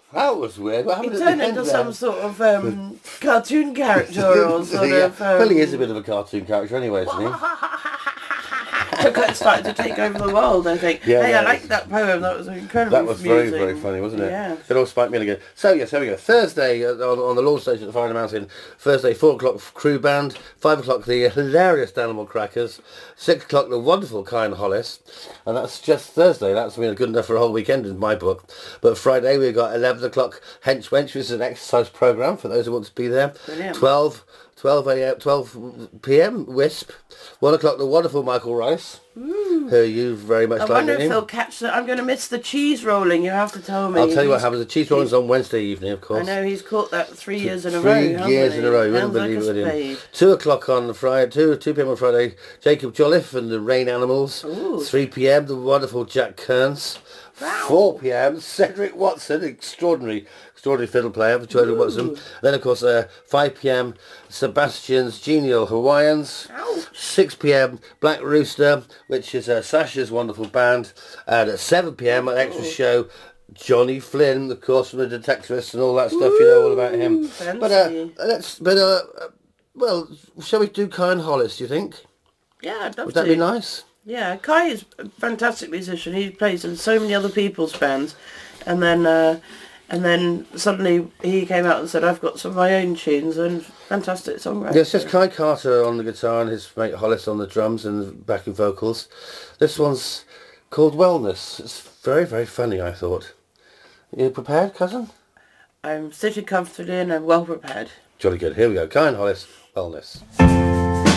That was weird. What He happened at turned the end into there? some sort of cartoon character or sort of... Well, he is a bit of a cartoon character anyway, isn't he? started to take over the world, I think. Yeah, hey, yeah. I like that poem. That was incredibly That was very, amusing. very funny, wasn't it? Yeah. It all spiked me again. So, yes, here we go. Thursday on the launch station at the Fire Mountain. Thursday, 4 o'clock, Crew Band. 5 o'clock, the hilarious Animal Crackers. 6 o'clock, the wonderful Kyan Hollis. And that's just Thursday. That's good enough for a whole weekend in my book. But Friday, we've got 11 o'clock, Hench Wench, which is an exercise programme for those who want to be there. Brilliant. 12 p.m, Wisp. 1 o'clock, the wonderful Michael Rice, who you very much I like. wonder if he'll catch the... I'm going to miss the cheese rolling, you have to tell me. I'll tell you what happens. The cheese rolling's on Wednesday evening, of course. I know, he's caught that 3 years in a row, hasn't he? 3 years in a row, you wouldn't Sounds believe like it, a would you? spade. 2 o'clock on Friday, 2 p.m. on Friday, Jacob Jolliffe and the Rain Animals. Ooh. 3 p.m, the wonderful Jack Kearns. Wow. 4 p.m, Cedric Watson, extraordinary fiddle player for Cedric Watson. Then, of course, 5 p.m, Sebastian's Genial Hawaiians. Ouch. 6 p.m, Black Rooster, which is Sasha's wonderful band. And at 7 p.m, an extra show, Johnny Flynn, of course, from the Detectivists and all that stuff. You know all about him. Fancy. Well, shall we do Kyan Hollis, do you think? Yeah, I'd love Would to. that be nice? Yeah, Kai is a fantastic musician. He plays in so many other people's bands. And then suddenly he came out and said, I've got some of my own tunes, and fantastic songwriter. Yeah, it's just Kai Carter on the guitar and his mate Hollis on the drums and backing vocals. This one's called Wellness. It's very, very funny, I thought. You prepared, cousin? I'm sitting comfortably and I'm well prepared. Jolly good. Here we go. Kyan Hollis, Wellness.